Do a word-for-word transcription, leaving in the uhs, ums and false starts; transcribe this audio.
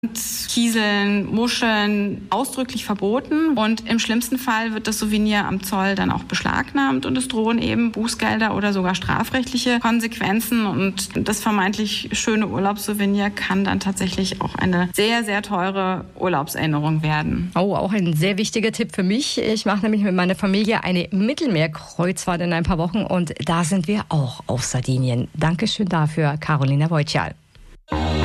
Kieseln, Muscheln ausdrücklich verboten und im schlimmsten Fall wird das Souvenir am Zoll dann auch beschlagnahmt und es drohen eben Bußgelder oder sogar strafrechtliche Konsequenzen und das vermeintlich schöne Urlaubssouvenir kann dann tatsächlich auch eine sehr, sehr teure Urlaubserinnerung werden. Oh, auch ein sehr wichtiger Tipp für mich. Ich mache nämlich mit meiner Familie eine Mittelmeerkreuzfahrt in ein paar Wochen und da sind wir auch auf Sardinien. Dankeschön dafür, Carolina Wojcial.